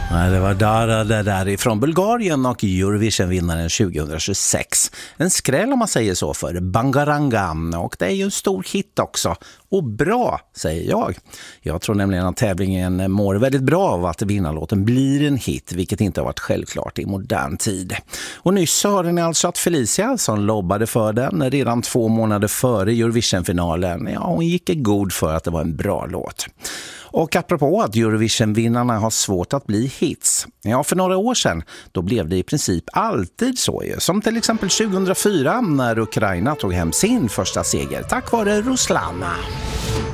Ja, det var det där ifrån Bulgarien och Eurovision-vinnaren 2026. En skräll om man säger så för Bangaranga, och det är ju en stor hit också. Och bra, säger jag. Jag tror nämligen att tävlingen mår väldigt bra av att vinnarlåten blir en hit, vilket inte har varit självklart i modern tid. Och nyss hörde ni alltså att Felicia, som lobbade för den redan 2 månader före Eurovision-finalen, ja, hon gick i god för att det var en bra låt. Och apropå att Eurovision-vinnarna har svårt att bli hits. Ja, för några år sedan, då blev det i princip alltid så ju. Som till exempel 2004 när Ukraina tog hem sin första seger tack vare Ruslana.